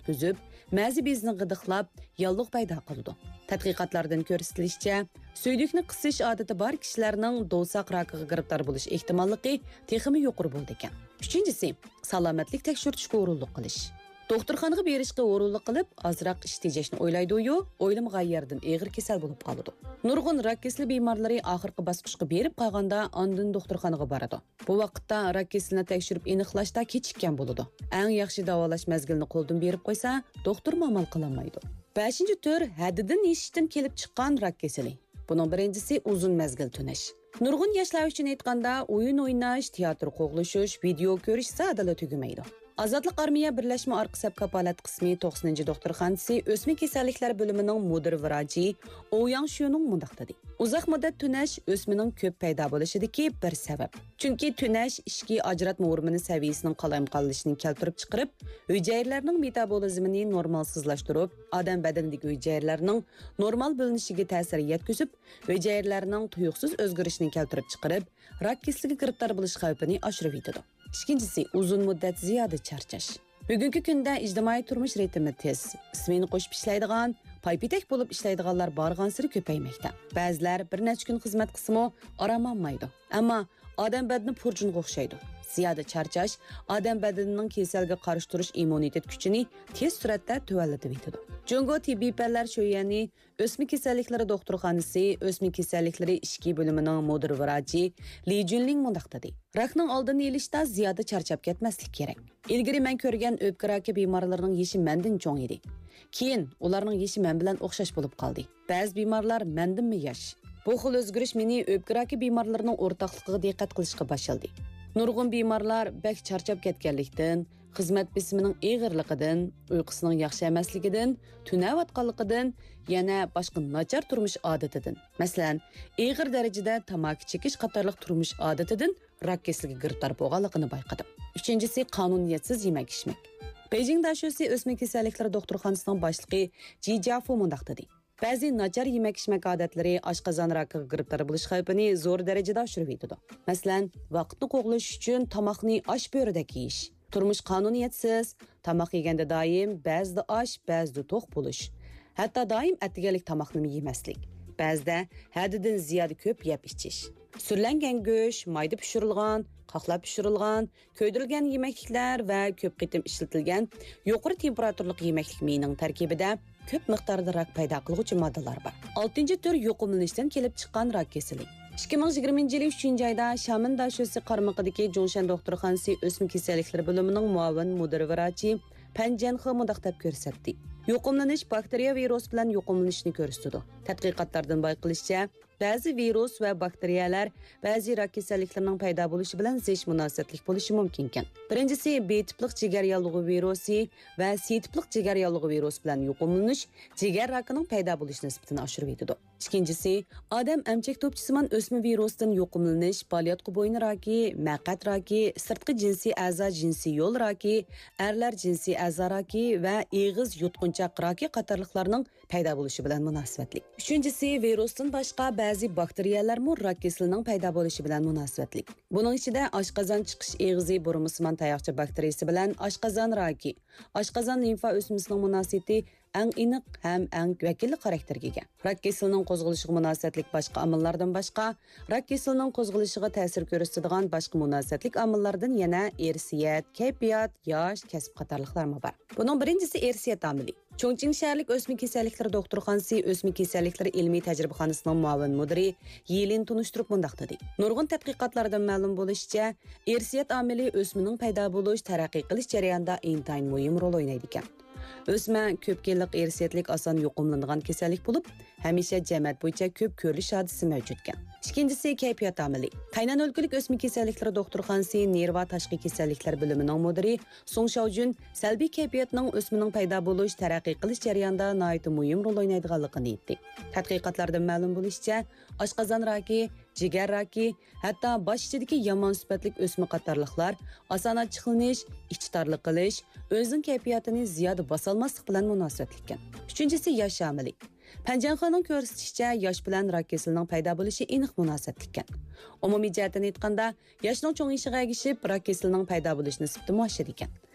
yetkizib, ma'zi bezini g'idiqlab, yalluq paydo qiladi. Tadqiqotlardan ko'rsatilishicha, suydukni qisish odati bor kishilarning do'saq rakiga giribtor bo'lish ehtimolligi texmi yuqori bo'ldi ekan. Uchinchisi, salomatlik tekshirishga o'rinliq qilish. Doktorxonaga berishga o'rinliq qilib, ozroq ish tejashni o'ylaydi-yu, o'ylamag'an yerdan og'ir kasal bo'lib qoladi. Nurg'un rak kasali bemorlari oxirgi bosqichga berib qolganda, ondan doktorxonaga boradi. Bu vaqtda rak kasalini tekshirib aniqlashda kechikkan bo'ladi. Eng yaxshi davolash mezgilini qo'ldan berib qo'ysa, doktor amal qilolmaydi. 5-tur haddidan eshishdan kelib chiqqan rak kasali. Buning birinchisi uzun mezgil tunash. Nurg'un yoshlar uchun aytganda, o'yin o'ynash, teatr qo'g'lishish, video ko'rish sadala tugamaydi. Azadlıq Armiya Birləşmə Arqı Səb Kapalat qismi 90-cı doktorxanası Ösmə Kasalliklər bölümünün müdir viraci Ouyang Shu'nun mundaq dedi. Uzaq müddət tüneş ösmənin köp payda bo'lishidagi bir sabab. Chunki tüneş ishki ajratma hormoni saviyasining qalayimqallashini keltirib chiqarib, hüceyrələrinin metabolizmini normalsizlashtirib, odam badanidagi hüceyrələrinin normal bo'linishiga ta'sir yetkazib, hüceyrələrinin tuyuqsiz o'zgarishini keltirib chiqarib, rak kasalligiga giribtor bo'lish xavfini oshirib yetadi. İkincisi, uzun müddet ziyoda charchash. Bugungi kunda ijtimoiy turmush ritmi tez, ismini qo'shib ishlaydigan, paypitek bo'lib ishlaydiganlar borgan-sari ko'paymoqda. Ba'zilar bir necha kun xizmat qismi orom olmaydi. Ammo odam badani purjunga o'xshaydi. Ziyoda charchash odam badanining kasalga qarshi turish immunitet kuchini tez suratda tuvallatib yetadi. Jungo tibbiy fanlar sho'yani o'sma kasalliklari doktorxonasi o'sma kasalliklari ishki bo'limining mudir viraji Li Junling mundaq dedi. Rakning oldini olishda ziyoda charchab ketmaslik kerak. Ilgari men ko'rgan o'pka raki bemorlarining yeshi mendan cho'ng edi. Keyin ularning yeshi men bilan o'xshash bo'lib qoldi. Ba'zi bemorlar mendanmi yosh. Bu xil o'zgarish meni o'pka raki bemorlarining o'rtoqligiga diqqat qilishga boshladi. Nurg'un bemorlar bak charchab ketganlikdan, xizmat bisimining og'irligidan, uyqusining yaxshi emasligidan, tunayotganligidan, yana boshqa nachar turmush odatidan, masalan, og'ir darajada tamaki chekish qatorliq turmush odatidan rak kasalligiga giribtor bo'lganligini bayqadim. Uchinchisi qonuniyatsiz yemak-ichmak. Beijing Dashosi o'sma kasalliklari doktorxonasining boshlig'i Ji Jiafu mundaq dedi. Ba'zi nachar yemak-ichmak odatlari oshqozon rakiga giribtor bo'lish xavfini zo'r darajada oshirib yetadi. Masalan, vaqtni qo'g'lash uchun tomoqni osh bo'ridek yeyish, turmush qonuniyatsiz, tomoq yeganda doim ba'zida osh, ba'zida to'q bo'lish, hatto doim atiganlik tomoqni yemaslik, ba'zida haddidan ziyoda ko'p yeb ichish, surlangan go'sht, mayda pishirilgan, qoqlab pishirilgan, ko'ydirilgan yemekliklar va ko'p qitim ishlatilgan yuqori temperaturli yemeklik mening tarkibida ko'p miqdorda rak paydo qiluvchi moddalar bor. 6-tur yuqumlanishdan kelib chiqqan rak kasali. 2020-yil 3-oyda Shamin Dashosi qarmog'idagi Jongshan doktorxonasi o'sma kasalliklari bo'limining muavin mudir viraji Pan Jianhe mundaq deb ko'rsatdi. Yuqumlanish bakteriya virus bilan yuqumlanishni ko'rsatadi. Tadqiqotlardan bayqilishicha, ba'zi virus va bakteriyalar ba'zi rak kasalliklarining paydo bo'lishi bilan zich munosabatlik bo'lishi mumkin ekan. Birinchisi B tiplik jigar yallig'i virusi va C tiplik jigar yallig'i virusi bilan yuqumlanish jigar rakining paydo bo'lish nisbatini oshirib yetadi. Ikkinchisi, odam amchak to'pchisiman o'sma virusdan yuqumlanish, balyotqi bo'yni raki, maqat raki, sirtqi jinsiy a'zo jinsiy yo'l raki, erlar jinsiy a'zo raki va eg'iz yutqunchoq raki qatorliqlarning paydo bo'lishi bilan munosabatlik. Uchinchisi, virusdan boshqa ba'zi bakteriyalarmi rak kasalining paydo bo'lishi bilan munosabatlik. Buning ichida oshqozon chiqish eg'izi burumisiman tayoqcha bakteriyasi bilan oshqozon raki, oshqozon limfa o'smasining munosabati eng aniq ham eng vakilli xarakterga ega. Rak kasalining qo'zg'alishiga munosabatlik boshqa omillardan boshqa, rak kasalining qo'zg'alishiga ta'sir ko'rsatadigan boshqa munosabatlik omillardan yana irsiyat, kayfiyat, yosh, kasb qatorliqlarmi bor. Buning birinchisi irsiyat omili. Chongqing shaharlik o'sma kasalliklari doktorxonasi o'sma kasalliklari ilmiy tajribaxonasining muavin mudiri Yilin tunishtirib mundaq dedi. Nurg'un tadqiqotlardan ma'lum bo'lishicha, irsiyat omili o'smaning paydo bo'lish, taraqqiy qilish jarayonida intayin muhim rol o'ynaydi ekan. O'sma ko'p yillik irsiyatlik oson yuqumlanadigan kasallik bo'lib, hamisha jamiyat bo'yicha ko'p ko'rilish hodisi mavjud ekan. Ikkinchisi kayfiyat omili. Qaynan o'lkalik o'sma kasalliklari doktorxonasi nerva tashqi kasalliklar bo'limining mudiri Song Shaojun salbiy kayfiyatning o'smaning paydo bo'lish, taraqqiy qilish jarayonida nihoyat muhim rol o'ynaydiganligini aytdi. Tadqiqotlardan ma'lum bo'lishicha, oshqozon raki, jigar raki, hatto bosh ichidagi yomon sifatlik o'sma qatorliqlar oson ochiqlanish, ichtarlik qilish, o'zining kayfiyatini ziyoda bosolmaslik bilan munosabatlik ekan. Uchinchisi yosh omili. Panjanxoning ko'rsatishicha, yosh bilan rak kasalining paydo bo'lishi aniq munosabatlik ekan. Umumiy jihatdan aytganda, yoshning cho'ng'ishiga ergishib rak kasalining paydo bo'lish nisbati muashshar ekan.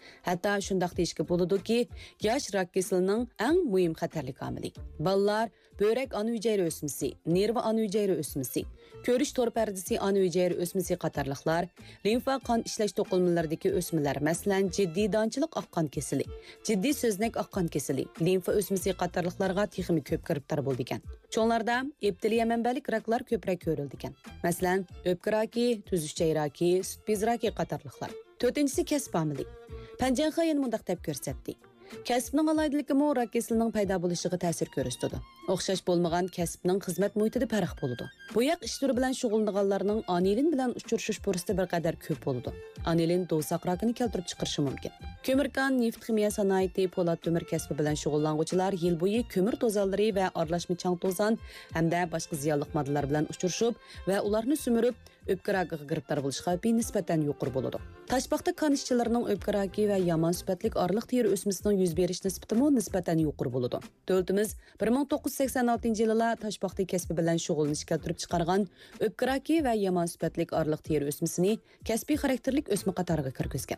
Hatto shundoq deyishga bo'ladiki, yosh rak kasalining eng muhim xatarlik omili. Bolalar böbrek ana hücre o'smasi, nerv ana hücre o'smasi, ko'rish to'r pardasi ana hücre o'smasi qatorliqlar, limfa qon ishlash to'qilmalaridagi o'smalar, masalan, jiddiy donchilik oqqon kasali, jiddiy so'znak oqqon kasali, limfa o'smasi qatorliqlarga texmi ko'p giribtor bo'ldi ekan. Cho'nglarda epiteliya manbalik raklar ko'proq ko'rildi ekan. Masalan, o'pka raki, tuzushchay raki, sut bez raki qatorliqlar. To'rtinchisi kasb omili. Panjanxa yana mundaq deb ko'rsatdi. Kasbning alaydiligimi rak kasalining paydo bo'lishiga ta'sir ko'rsatadi. O'xshash bo'lmagan kasbning xizmat muhitida farq bo'ladi. Bu yoq ish turi bilan shug'ullanganlarning anilin bilan uchrashish fursati bir qadar ko'p bo'ladi. Anilin do'saq rakini keltirib chiqarishi mumkin. Ko'mirkan, neft ximiya sanoati, po'lat temir kasbi bilan shug'ullanuvchilar yil bo'yi ko'mir to'zonlari va aralashma chang to'zon hamda boshqa ziyonli moddalar bilan uchrashib va ularni sumirib o'pka rakiga giribtor bo'lish xavfi nisbatan yuqori bo'ladi. Toshbaqta kan ishchilarining o'pka raki va yomon sifatlik orliq teri o'smasining yuz berish nisbati nisbatan yuqori bo'ladi. Davlatimiz 1986-yilda toshbaqta kasbi bilan shug'ullanishga keltirib chiqargan o'pka raki va yomon sifatlik orliq teri o'smasini kasbiy xarakterlik o'sma qatoriga kirgizgan.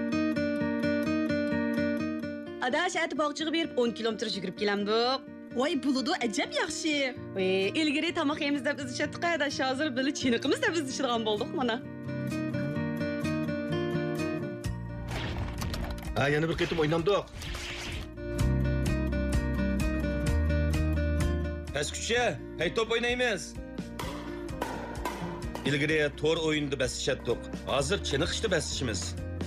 Adash ati bog'chiga berib 10 kilometr yugurib kelamdik. Voy buludu ajab yaxshi. Ilgari tomoq yemiz deb izlashatdik, adash hozir bili chiniqimiz deb izlashadigan bo'ldik mana. Yana bir qitim o'ynamdik. Pastkucha, hay top o'ynaymiz. Ilgari to'r o'yinda basishatdik. Hozir chiniqishda basishimiz.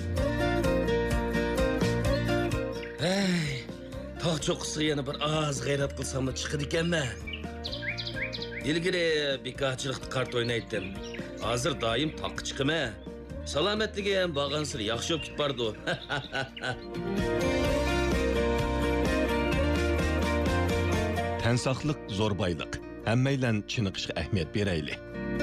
Tog' cho'qqisi yana bir oz g'ayrat qilsam chiqadi ekanman. Ilgari bekorchilikda kart o'ynaydim. Hozir doim toqqa chiqaman. Salomatligi ham borgansir yaxshi bo'lib ketdi. Tan saqliq zo'r boyliq. Hammaylan chiniqishga ahamiyat beraylik.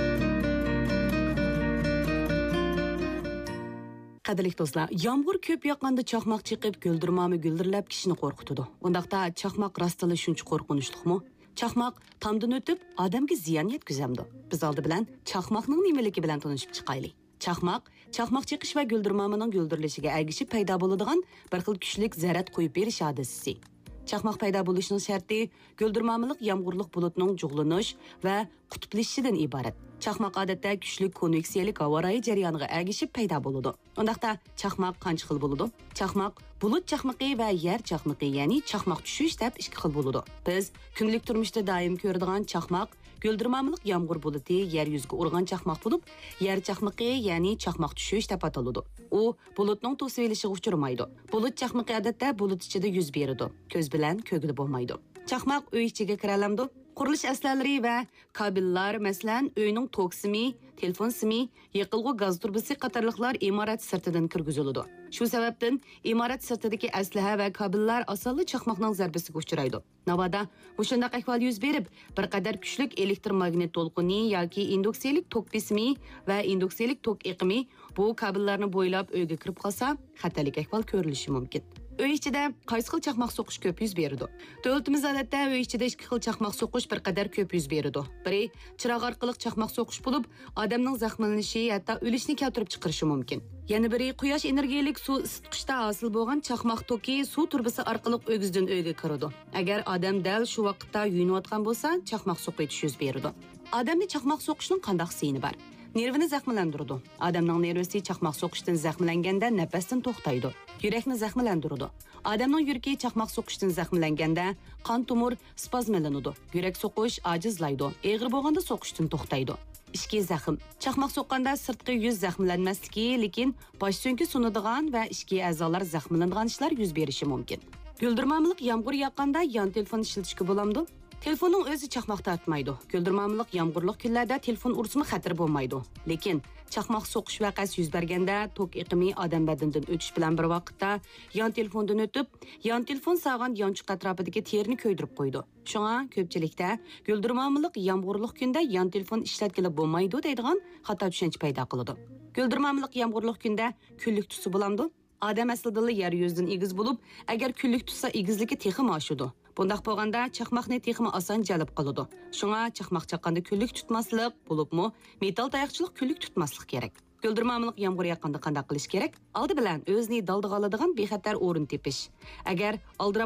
Qadrli do'stlar, yomg'ir ko'p yoqqanda chaqmoq chiqib, guldirmami guldirlab kishini qo'rqitadi. Undaqda chaqmoq rostili shuncha qo'rqinchliqmi? Chaqmoq tomdan o'tib, odamga ziyon yetkazamdi. Biz oldi bilan chaqmoqning nimaligi bilan tanishib chiqaylik. Chaqmoq chiqish va guldirmamining guldirilishiga ergishib paydo bo'ladigan bir xil kuchlik zarat qo'yib berish hodisasi. Chaqmoq paydo bo'lishining sharti guldirmamilik yomg'irlik bulutning jug'lanish va qutblashishidan iborat. Chaqmoq odatda kuchli konveksiyalik havo rayi jarayoniga ergishib paydo bo'ladi. Undaqda chaqmoq qancha xil bo'ladi? Chaqmoq bulut chaqmoqi va yer chaqmoqi, ya'ni chaqmoq tushish deb ikki xil bo'ladi. Biz kunlik turmushda doim ko'radigan chaqmoq guldirmamilik yomg'ir buluti yer yuziga urgan chaqmoq bo'lib, yer chaqmoqi, ya'ni chaqmoq tushish deb ataladi. U bulutning to'sib elishiga uchramaydi. Bulut chaqmoqi odatda bulut ichida yuz beradi. Ko'z bilan ko'gili bo'lmaydi. Chaqmoq uy ichiga kira olamdi. Qurilish aslalari va kabellar, masalan, uyning tok simi, telefon simi, yiqilg'u gaz turbasi qatorliqlar imorat sirtidan kirgiziladi. Shu sababdan imorat sirtidagi aslaha va kabellar asonli chaqmoqning zarbasiga uchraydi. Navoda shunday ahvol yuz berib, bir qadar kuchli elektromagnit to'lqini yoki induksiyalik tok bismi va induksiyalik tok iqimi bu kabellarni bo'ylab uyga kirib qolsa, xatarli ahvol ko'rilishi mumkin. Uy ichida qaysi xil chaqmoq so'qish ko'p yuz beradi. Davlatimiz odatda uy ichida ikki xil chaqmoq so'qish bir qadar ko'p yuz beradi. Biri chiroq orqali chaqmoq so'qish bo'lib, odamning zaxmlanishi hatto o'lishni keltirib chiqarishi mumkin. Yana biri quyosh energiyalik suv isitqichda hosil bo'lgan chaqmoq toki suv turbasi orqali o'g'izdan uyga kiradi. Agar odam dal shu vaqtda yuyinayotgan bo'lsa, chaqmoq so'qish yuz beradi. Odamni chaqmoq so'qishning qanday siyni bor? Nervini zaxmlandiradi. Odamning nervisi chaqmoq so'qishdan zaxmlanganda nafasdan to'xtaydi. Yurakni zaxmlandiradi. Odamning yuragi chaqmoq so'qishdan zaxmlanganda qon tomir spazmlanadi. Yurak so'qish ojizlaydi. Eg'ir bo'lganda so'qishdan to'xtaydi. Ichki zaxm. Chaqmoq so'qqanda sirtqi yuz zaxmlanmasligi, lekin bosh so'ngki sunadigan va ichki a'zolar zaxmlanadigan ishlar yuz berishi mumkin. Guldirmamilik yomg'ir yoqqanda yon telefon ishlatishga bo'lamdi. Telefonning o'zi chaqmoq tortmaydi. Guldirmamilik yomg'irlik kunlarda telefon ursimi xatar bo'lmaydi. Lekin chaqmoq so'qish vaqasi yuz berganda tok iqimi odam badanidan o'tish bilan bir vaqtda yon telefondan o'tib, yon telefon sog'an yonchiq atrofidagi terini ko'ydirib qo'ydi. Shunga ko'pchilikda guldirmamilik yomg'irlik kunda yon telefon ishlatgili bo'lmaydi deydigan xato tushuncha paydo qiladi. Guldirmamilik yomg'irlik kunda kunlik tusi bo'lamdi. Odam aslida yer yuzidan egiz bo'lib, agar kunlik tutsa egizligi texmi oshadi. Bundaq bo'lganda chaqmoqni texmi oson jalb qiladi. Shunga chaqmoq chaqqanda kunlik tutmaslik bo'libmi, metal tayoqchilik kunlik tutmaslik kerak. Guldirmamliq yomg'ir yaqanda qanday qilish kerak? Oldi bilan o'zini daldiga oladigan bexatar o'rin tepish. Agar aldirab